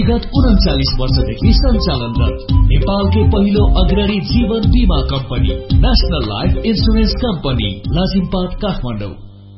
विगत 39 वर्षदेखि सञ्चालनरत नेपालकै पहिलो अग्रणी जीवन बीमा company national life insurance company Lazimpat Kathmandu.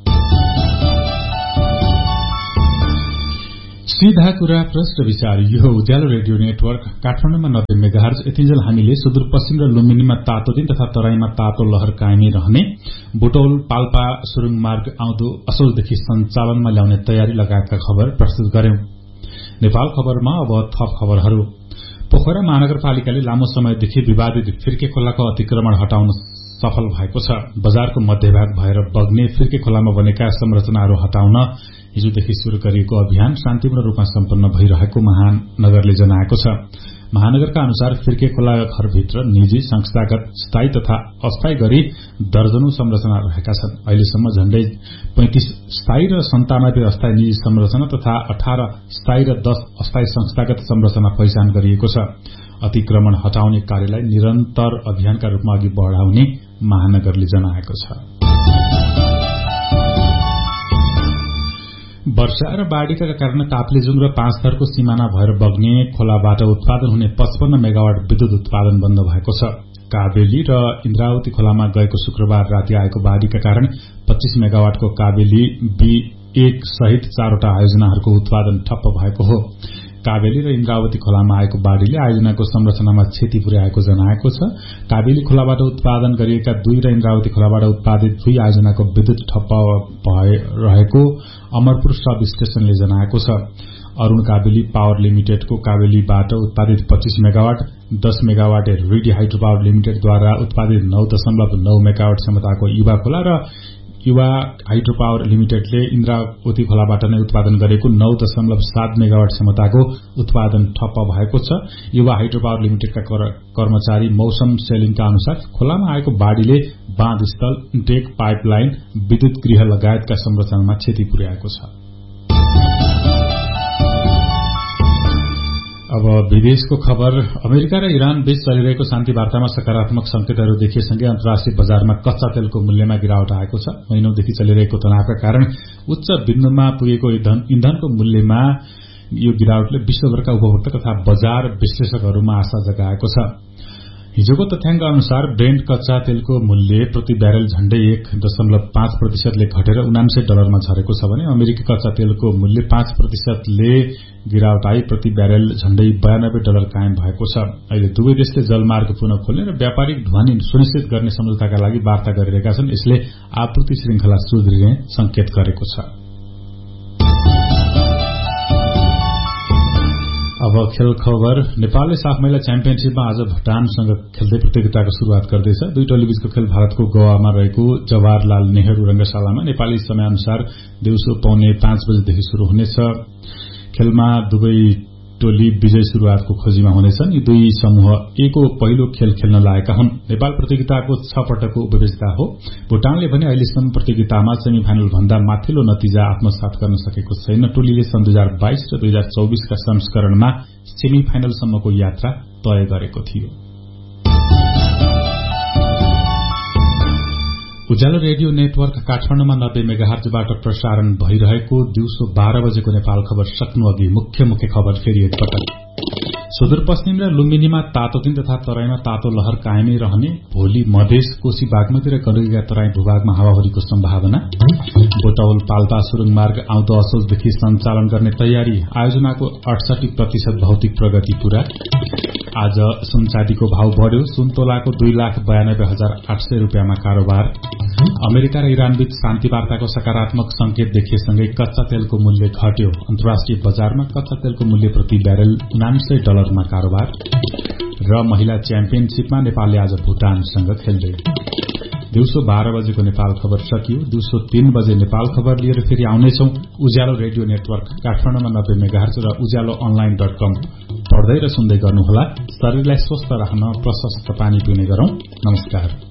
सीधा कुरा प्रश्न विचार। यो उज्यालो रेडियो नेटवर्क काठमाडौँमा 90 मेगाहर्ज। यतिन्जेल हामीले सुदूरपश्चिम र लुम्बिनीमा तातो दिन तथा तराईमा तातो लहर कायमै रहने, बुटौल पाल्पा सुरुङ मार्ग आउँदो असोजदेखि सञ्चालनमा ल्याउने तयारी लगायतका खबर प्रस्तुत गर्यौं। नेपाल खबरमा अब थप खबरहरू। पोखरा महानगरपालिकाले लामो समयदेखि विवादित फिर्के खोलाको अतिक्रमण हटाउन सफल भएको छ। बजारको मध्यभाग भएर बग्ने फिर्के खोलामा बनेका संरचनाहरू हटाउन हिजोदेखि शुरू गरिएको अभियान शान्तिपूर्ण रूपमा सम्पन्न भइरहेको महानगरले जनाएको छ। महानगरका अनुसार फिर्के खोला घरभित्र निजी, संस्थागत, स्थायी तथा अस्थायी गरी दर्जनौं संरचना रहेका छन्। अहिलेसम्म झण्डै 35 स्थायी र 97 अस्थायी निजी संरचना तथा 18 स्थायी र 10 अस्थायी संस्थागत संरचना पहिचान गरिएको छ। अतिक्रमण हटाउने कार्यलाई निरन्तर अभियानका रूपमा अघि बढाउने महानगरले जनाएको छ। वर्षा र बाढ़ीका कारण ताप्लेजुङ र पाँचथरको सिमाना भएर बग्ने खोलाबाट उत्पादन हुने 55 मेगावाट विद्युत उत्पादन बन्द भएको छ। काबेली र इन्द्रावती खोलामा गएको शुक्रबार राति आएको बाढ़ीका कारण 25 मेगावाटको काबेली B1 सहित 4वटा आयोजनाहरूको उत्पादन ठप्प भएको हो। काबेली र इन्द्रावती खोलामा आएको बाढ़ीले आयोजनाको संरचनामा क्षति पुर्याएको जनाएको छ। काबेली खोलाबाट उत्पादन गरिएका 2 र इन्द्रावती खोलाबाट उत्पादित 2 आयोजनाको विद्युत ठप्प भइरहेको अमरपुर सब स्टेशनले जनाएको छ। अरूण काबेली पावर लिमिटेडको काबेलीबाट उत्पादित 25 megawatt, 10 megawatt Ridi hydro power लिमिटेडद्वारा उत्पादित 9.9 मेगावाट क्षमताको युवा खोला र युवा हाइड्रो पावर लिमिटेडले इन्द्रावती खोलाबाट नै उत्पादन गरेको 9.7 मेगावाट क्षमताको उत्पादन ठप्प भएको छ। युवा हाइड्रो पावर लिमिटेडका कर्मचारी मौसम सेलिङका अनुसार खोलामा आएको बाढ़ीले बाँधस्थल, डेक, पाइपलाइन, विद्युत गृह लगायतका संरचनामा क्षति पुर्याएको छ। अब विदेशको खबर। अमेरिका र इरान बीच चलिरहेको शान्ति वार्तामा सकारात्मक संकेतहरू देखिएसँगै अन्तर्राष्ट्रिय बजारमा कच्चा तेलको मूल्यमा गिरावट आएको छ। महिनौंदेखि चलिरहेको तनावका कारण उच्च बिन्दुमा पुगेको इन्धनको मूल्यमा यो गिरावटले विश्वभरका उपभोक्ता तथा बजार विश्लेषकहरूमा आशा जगाएको छ। हिजोको तथ्याङ्क अनुसार ब्रेन्ट कच्चा तेलको मूल्य प्रति ब्यारेल झण्डै 1.5%ले घटेर $79 झरेको छ भने अमेरिकी कच्चा तेलको मूल्य 5%ले गिरावट आई प्रति ब्यारेल झण्डै $92 कायम भएको छ। अहिले दुवै देशले जलमार्ग पुनः खोल्ने र व्यापारिक ढुवानी सुनिश्चित गर्ने सम्झौताका लागि वार्ता गरिरहेका छन्। यसले आपूर्ति श्रृंखला सुध्रिने संकेत गरेको छ। अब खेल खबर। नेपालले साफ महिला च्याम्पियनशीपमा आज भुटानसँग खेल्दै प्रतियोगिताको शुरूआत गर्दैछ। 2 टोलीबीचको खेल भारतको गोवामा रहेको जवाहरलाल नेहरू रंगशालामा नेपाली समयअनुसार दिउँसो 4:45 बजेदेखि शुरू हुनेछ। खेलमा दुवै टोली विजय शुरूआतको खोजीमा हुनेछन्। यी दुई समूह ए को पहिलो खेल खेल्न लागेका हुन्। नेपाल प्रतियोगिताको 6 पटकको उपविजेता हो। भुटानले भने अहिलेसम्म प्रतियोगितामा सेमिफाइनल भन्दा माथिल्लो नतिजा आत्मसात गर्न सकेको छैन। टोलीले सन् 2022 र 2024 का संस्करणमा सेमिफाइनलसम्मको यात्रा तय गरेको थियो। उज्यालो रेडियो नेटवर्क काठमाडौँमा 90 मेगाहर्जबाट प्रसारण भइरहेको दिउँसो 12 बजेको नेपाल खबर सक्नु अघि मुख्य खबर फेरि एकपटक। सुदूरपश्चिम र लुम्बिनीमा तातो दिन तथा तराईमा तातो लहर कायमै रहने, भोलि मधेस, कोशी, बागमती र गण्डकीका तराई भूभागमा हावाहुरीको सम्भावना। बुटौल पाल्पा सुरुङ मार्ग आउँदो असोजदेखि सञ्चालन गर्ने तयारी, आयोजनाको 68% भौतिक प्रगति पूरा। आज सुन चाँदीको भाव बढ्यो, सुन तोलाको 2,92,800 रुपियाँमा कारोबार। अमेरिका र इरान बीच शान्ति वार्ताको सकारात्मक संकेत देखिएसँगै कच्चा तेलको मूल्य घट्यो। अन्तर्राष्ट्रिय बजारमा कच्चा तेलको मूल्य प्रति ब्यारेल $79 मा कारोबार। र महिला च्याम्पियनशीपमा नेपालले आज भुटानसँग खेल्दै। दिउँसो 12 बजेको नेपाल खबर सकियो। दिउँसो 3 बजे नेपाल खबर लिएर फेरि आउनेछौं। उज्यालो रेडियो नेटवर्क काठमाडौँमा 90 मेगाहर्ज र उज्यालो online.com पढ्दै र सुन्दै गर्नुहोला। शरीरलाई स्वस्थ राख्न प्रशस्त पानी पिउने गरौं। नमस्कार।